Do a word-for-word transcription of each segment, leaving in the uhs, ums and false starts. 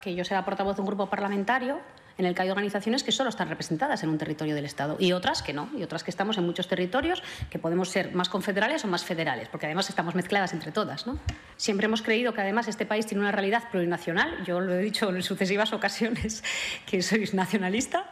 Que yo sea portavoz de un grupo parlamentario en el que hay organizaciones que solo están representadas en un territorio del Estado y otras que no, y otras que estamos en muchos territorios que podemos ser más confederales o más federales, porque además estamos mezcladas entre todas, ¿no? Siempre hemos creído que además este país tiene una realidad plurinacional. Yo lo he dicho en sucesivas ocasiones que soy nacionalista.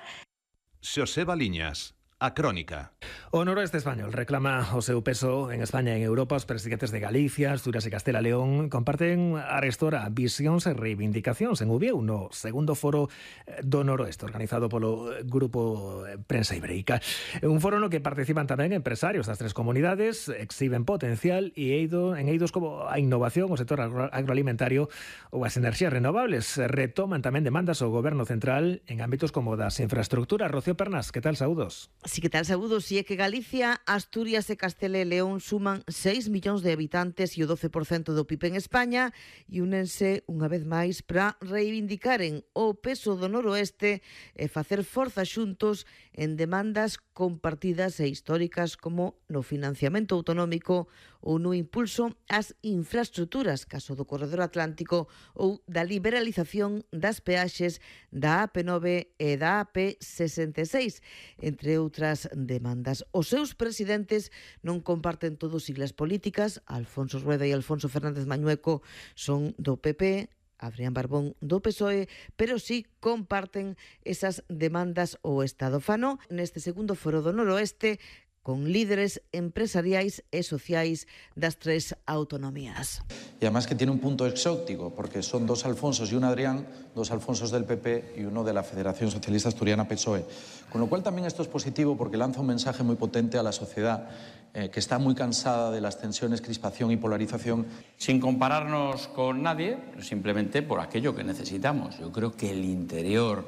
Xoseba Liñas, A Crónica. O noroeste español reclama o seu peso en España e en Europa. Os presidentes de Galicia, Asturias e Castela León comparten arestora visións e reivindicacións en Ubieu no segundo foro do Noroeste organizado polo Grupo Prensa Ibérica. Un foro no que participan tamén empresarios das tres comunidades, exhiben potencial e eido, en eidos como a innovación, o sector agroalimentario ou as enerxías renovables. Retoman tamén demandas ao Goberno Central en ámbitos como das infraestructuras. Rocío Pernas, que tal, saúdos? Sí, que tal, saúdos? Si é que Galicia, Asturias e Castela e León suman seis millóns de habitantes e o doce por cento do P I B en España e únense unha vez máis para reivindicaren o peso do noroeste e facer forza xuntos en demandas compartidas e históricas como no financiamento autonómico ou no impulso ás infraestructuras, caso do Corredor Atlántico, ou da liberalización das peaxes da A P nove e da A P sesenta e seis, entre outras demandas. Os seus presidentes non comparten todos siglas políticas. Alfonso Rueda e Alfonso Fernández Mañueco son do P P, Adrián Barbón do P S O E, pero sí comparten esas demandas o Estado. Fano neste segundo foro do Noroeste con líderes empresariais e sociais das tres autonomías. Y además que tiene un punto exótico, porque son dos Alfonsos y un Adrián, dos Alfonsos del P P y uno de la Federación Socialista Asturiana P S O E. Con lo cual también esto es positivo porque lanza un mensaje muy potente a la sociedad eh, que está muy cansada de las tensiones, crispación y polarización. Sin compararnos con nadie, simplemente por aquello que necesitamos. Yo creo que el interior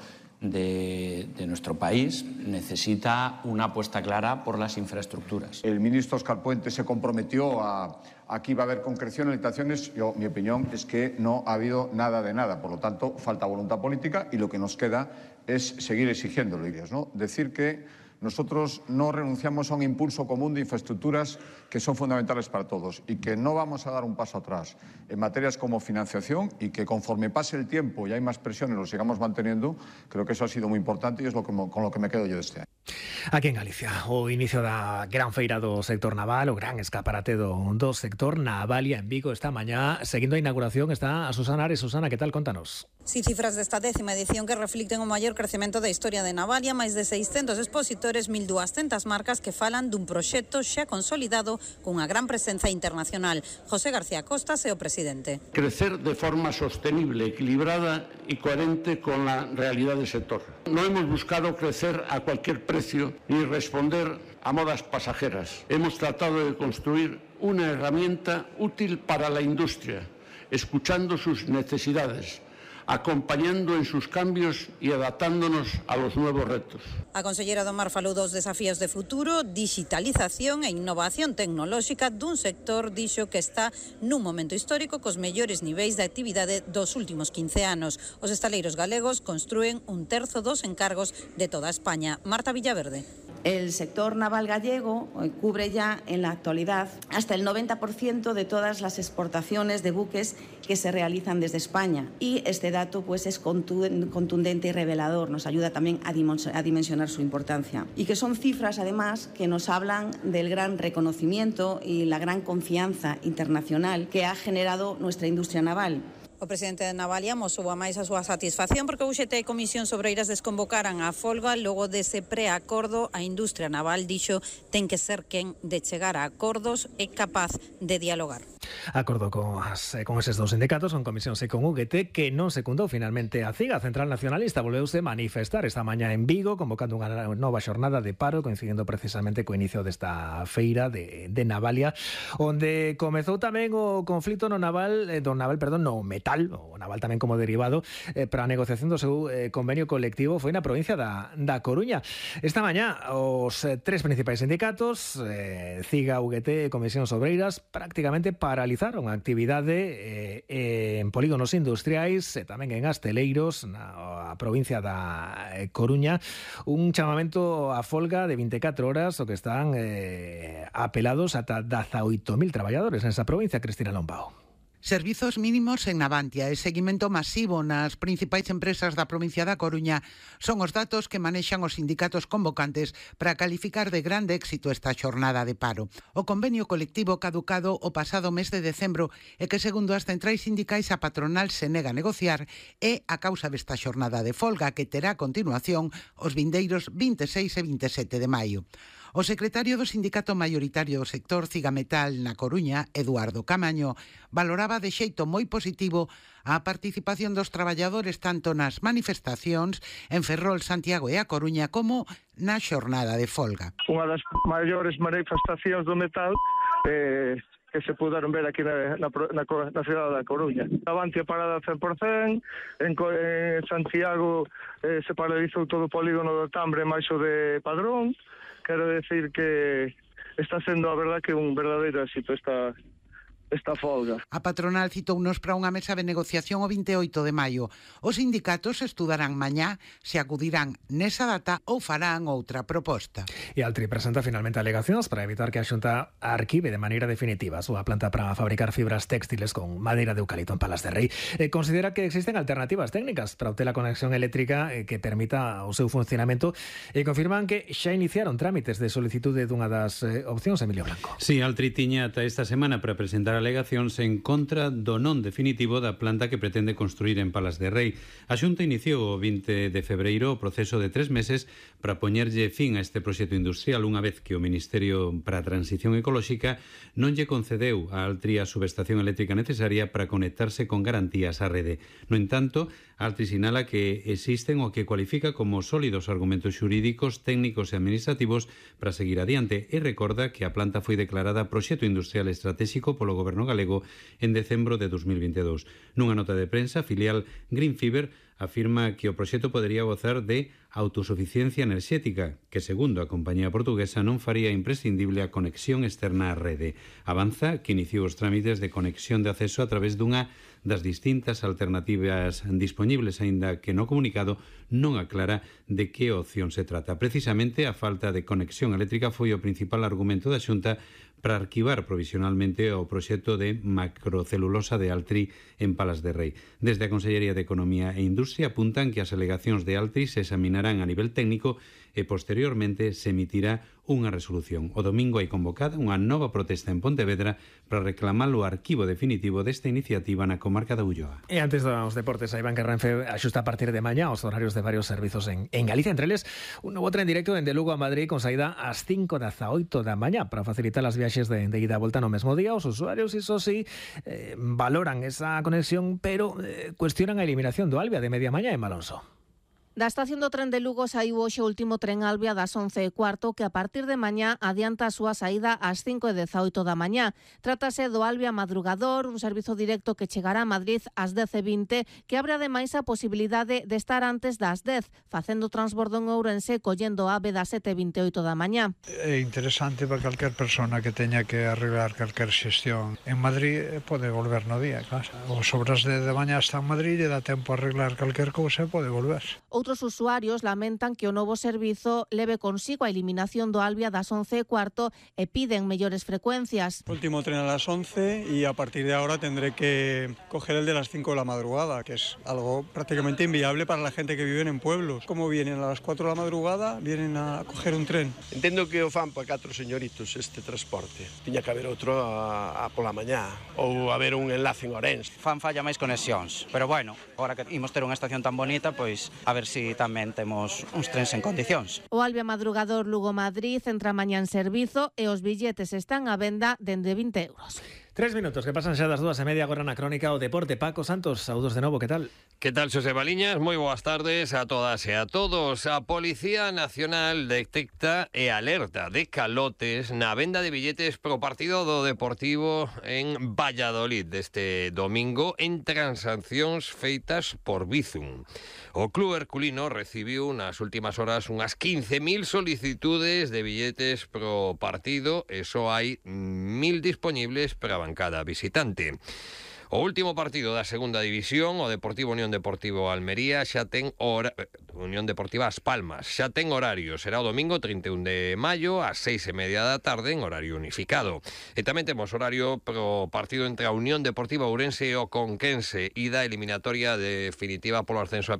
De, de nuestro país necesita una apuesta clara por las infraestructuras. El ministro Óscar Puente se comprometió a, a que iba a haber concreción en licitaciones. Yo, mi opinión es que no ha habido nada de nada. Por lo tanto, falta voluntad política y lo que nos queda es seguir exigiéndolo, ¿no? Decir que nosotros no renunciamos a un impulso común de infraestructuras que son fundamentales para todos y que no vamos a dar un paso atrás en materias como financiación y que conforme pase el tiempo y hay más presiones lo sigamos manteniendo. Creo que eso ha sido muy importante y es lo que, con lo que me quedo yo de este año. Aquí en Galicia, o inicio da gran feira do sector naval, o gran escaparate do, do sector Navalia en Vigo esta mañá. Seguindo a inauguración está a Susana Ares. Susana, que tal? Contanos. Sí, cifras desta décima edición que reflicten o maior crecemento da historia de Navalia, máis de seiscentos expositores, mil duascentas marcas que falan dun proxecto xa consolidado cunha gran presenza internacional. José García Costas é o presidente. Crecer de forma sostenible, equilibrada y coherente con la realidad del sector. No hemos buscado crecer a cualquier precio ni responder a modas pasajeras. Hemos tratado de construir una herramienta útil para la industria, escuchando sus necesidades, acompañando en sus cambios y adaptándonos a los nuevos retos. A conselleira do Mar falou dos desafíos de futuro, digitalización e innovación tecnolóxica dun sector, dixo, que está nun momento histórico cos mellores niveis de actividade dos últimos quince anos. Os estaleiros galegos construen un terzo dos encargos de toda España. Marta Villaverde. El sector naval gallego cubre ya en la actualidad hasta el noventa por ciento de todas las exportaciones de buques que se realizan desde España. Y este dato pues, es contundente y revelador, nos ayuda también a dimensionar su importancia. Y que son cifras, además, que nos hablan del gran reconocimiento y la gran confianza internacional que ha generado nuestra industria naval. O presidente de Navalia mosou a máis a súa satisfacción porque o U X T e Comisións Obreiras desconvocaran a folga logo dese preacordo. A industria naval, dixo, ten que ser quen de chegar a acordos e capaz de dialogar. Acordo con, as, con eses dous sindicatos, con Comisións e con U G T, que non secundou finalmente a CIG. A Central Nacionalista volveuse manifestar esta mañá en Vigo, convocando unha nova xornada de paro, coincidindo precisamente co inicio desta feira de, de Navalia, onde comezou tamén o conflito no naval, eh, do naval, perdón, no metal, o naval tamén como derivado, eh, para a negociación do seu eh, convenio colectivo foi na provincia da, da Coruña. Esta mañá, os eh, tres principais sindicatos, eh, CIGA, U G T e Comisións Obreiras, prácticamente paralizaron a actividade eh, en polígonos industriais e tamén en Asteleiros, na a provincia da eh, Coruña, un chamamento a folga de vinte e catro horas, o que están eh, apelados ata dezaoito mil traballadores nesa provincia. Cristina Lombao. Servizos mínimos en Navantia e seguimento masivo nas principais empresas da provincia da Coruña son os datos que manexan os sindicatos convocantes para calificar de grande éxito esta xornada de paro. O convenio colectivo caducado o pasado mes de decembro e que, segundo as centrais sindicais, a patronal se nega a negociar é a causa desta xornada de folga que terá a continuación os vindeiros vinte e seis e vinte e sete de maio. O secretario do sindicato maioritario do sector Cigametal na Coruña, Eduardo Camaño, valoraba de xeito moi positivo a participación dos traballadores tanto nas manifestacións en Ferrol, Santiago e A Coruña como na xornada de folga. Unha das maiores manifestacións do metal eh, que se puderon ver aquí na, na, na, na cidade da Coruña. Navantia parada cen por cen, en, en Santiago eh, se paralizou todo o polígono do Tambre máis o de Padrón. Quero decir que está sendo a verdad que un verdadeiro éxito esta esta folga. A patronal citounos para unha mesa de negociación o vinte e oito de maio. Os sindicatos estudarán mañá se acudirán nesa data ou farán outra proposta. E Altri presenta finalmente alegacións para evitar que a Xunta arquive de maneira definitiva a súa planta para fabricar fibras textiles con madeira de eucalipto en Palas de Rei. E considera que existen alternativas técnicas para obter a conexión eléctrica que permita o seu funcionamento e confirman que xa iniciaron trámites de solicitude dunha das opcións. Emilio Blanco. Sí, Altri tiña ata esta semana para presentar alegacións en contra do non definitivo da planta que pretende construir en Palas de Rei. A Xunta iniciou o vinte de febreiro o proceso de tres meses para poñerlle fin a este proxecto industrial unha vez que o Ministerio para a Transición Ecolóxica non lle concedeu a Altri a subestación eléctrica necesaria para conectarse con garantías á rede. No entanto, Altri sinala que existen o que cualifica como sólidos argumentos xurídicos, técnicos e administrativos para seguir adiante e recorda que a planta foi declarada proxecto industrial estratégico polo Goberno galego en decembro de dos mil vinte e dous. Nunha nota de prensa, a filial Green Fiber afirma que o proxecto podería gozar de autosuficiencia enerxética, que, segundo a compañía portuguesa, non faría imprescindible a conexión externa á rede. Avanza que iniciou os trámites de conexión de acceso a través dunha das distintas alternativas disponibles, aínda que no comunicado non aclara de que opción se trata. Precisamente, a falta de conexión eléctrica foi o principal argumento da Xunta para arquivar provisionalmente o proxecto de macrocelulosa de Altri en Palas de Rei. Desde a Consellería de Economía e Industria apuntan que as alegacións de Altri se examinarán a nivel técnico e posteriormente se emitirá unha resolución. O domingo hai convocada unha nova protesta en Pontevedra para reclamar o arquivo definitivo desta iniciativa na comarca da Ulloa. E antes dos deportes, a Iván que Renfe axusta a partir de mañá os horarios de varios servizos en, en Galicia, entre eles un novo tren directo dende Lugo a Madrid con saída ás cinco das oito da mañá para facilitar as viaxes de, de ida a volta no mesmo día. Os usuarios, iso sí, eh, valoran esa conexión, pero eh, cuestionan a eliminación do Albia de media mañá en Malonso. Da estación do tren de Lugo saiu hoxe o último tren Albia das once e cuarto que a partir de mañá adianta a súa saída ás cinco e dezaoito da mañá. Trátase do Albia Madrugador, un servizo directo que chegará a Madrid ás dez e vinte, que abre ademais a posibilidade de estar antes das dez, facendo transbordo en Ourense collendo a AVE das sete e vinte e oito da mañá. É interesante para calquer persona que teña que arreglar calquer xestión en Madrid pode volver no día, claro. Ou sobre as dez da mañá está en Madrid e dá tempo a arreglar calquer cousa e pode volver. Outros usuarios lamentan que o novo servizo leve consigo a eliminación do Albia das once e cuarto e piden mellores frecuencias. Último tren a las once y a partir de ahora tendré que coger el de las cinco de la madrugada, que es algo prácticamente inviable para la gente que vive en pueblos. Como vienen a las cuatro de la madrugada, vienen a coger un tren. Entendo que o fan para catro señoritos este transporte. Tiña que haber outro a, a pola mañá ou haber un enlace en Ourense. Fan falla máis conexións, pero bueno, agora que imos ter unha estación tan bonita, pois a ver si tamén temos uns trens en condicións. O Albia Madrugador Lugo-Madrid entra mañá en servizo e os billetes están á venda dende vinte euros. Tres minutos que pasan xa das dúas e media agora na crónica o deporte. Paco Santos, saúdos de novo, que tal? Que tal, Xosé Baliñas? Moi boas tardes a todas e a todos. A Policía Nacional detecta e alerta de calotes na venda de billetes pro partido do Deportivo en Valladolid deste domingo en transaccións feitas por Bizum. O club herculino recibiu nas últimas horas unhas quince mil solicitudes de billetes pro partido e só hai mil disponibles para a bancada visitante. O último partido da segunda división, o Deportivo Unión Deportivo Almería, xa ten hora... Unión Deportiva As Palmas, xa ten horario. Será o domingo trinta e un de maio ás seis e media da tarde en horario unificado. E tamén temos horario pro partido entre a Unión Deportiva Ourense e o Conquense, ida eliminatoria definitiva polo ascenso a